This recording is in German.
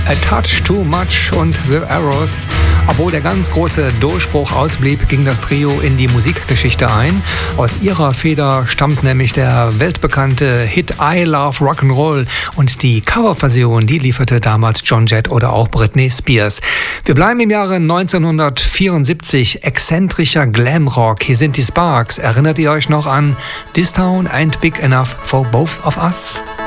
A Touch Too Much und The Arrows. Obwohl der ganz große Durchbruch ausblieb, ging das Trio in die Musikgeschichte ein. Aus ihrer Feder stammt nämlich der weltbekannte Hit I Love Rock'n'Roll und die Coverversion, die lieferte damals Joan Jett oder auch Britney Spears. Wir bleiben im Jahre 1974, exzentrischer Glamrock. Hier sind die Sparks. Erinnert ihr euch noch an This Town Ain't Big Enough for Both of Us?